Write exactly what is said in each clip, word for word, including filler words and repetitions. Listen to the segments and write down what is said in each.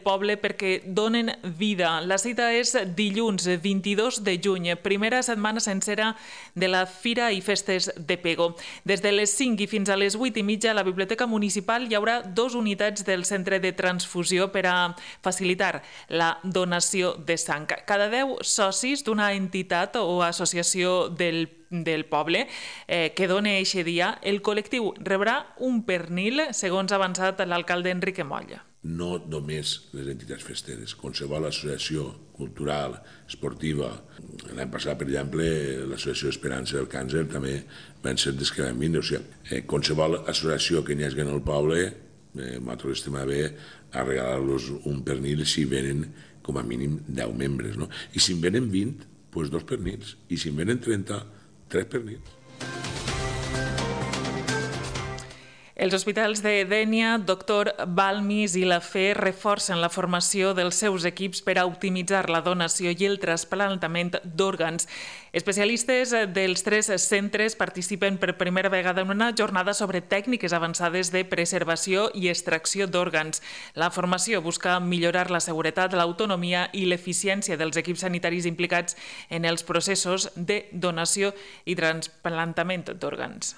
poble perquè donen vida. La cita és dilluns vint-i-dos de juny, primera setmana sencera de la Fira i Festes de Pego. Des de les cinc i fins a les vuit i mitja a la Biblioteca Municipal hi haurà dos unitats del Centre de Transfusió per a facilitar la donació de sang. Cada deu socis d'una entitat o associació del del poble eh, que dona eixe dia, el col·lectiu rebrà un pernil, segons ha avançat l'alcalde Enrique Molla. No només les entitats festeres, qualsevol associació cultural, esportiva. L'any passat, per exemple, l'associació Esperança del Càncer també van ser des que van vindre. O sigui, eh, qualsevol associació que n'hi hagi en el poble, eh, nosaltres estem a bé a regalar-los un pernil si venen com a mínim deu membres. No? I si en venen vint, doncs dos pernils. I si en venen trenta, tres pernils. Els hospitals de Dénia, Doctor Balmis i la Fe reforcen la formació dels seus equips per a optimitzar la donació i el trasplantament d'òrgans. Especialistes dels tres centres participen per primera vegada en una jornada sobre tècniques avançades de preservació i extracció d'òrgans. La formació busca millorar la seguretat, l'autonomia i l'eficiència dels equips sanitaris implicats en els processos de donació i trasplantament d'òrgans.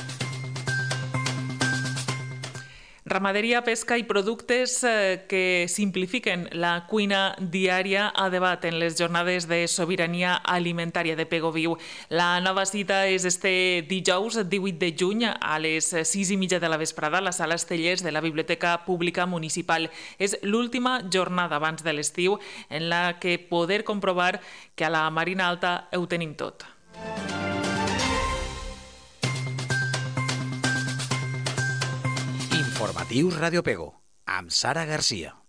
Ramaderia, pesca i productes que simplifiquen la cuina diària a debat en les jornades de sobirania alimentària de Pego Viu. La nova cita és este dijous divuit de juny a les sis i mitja de la vesprada a la sala Estellers de la Biblioteca Pública Municipal. És l'última jornada abans de l'estiu en la que poder comprovar que a la Marina Alta ho tenim tot. Informatius Radio Pego, amb Sara Garcia.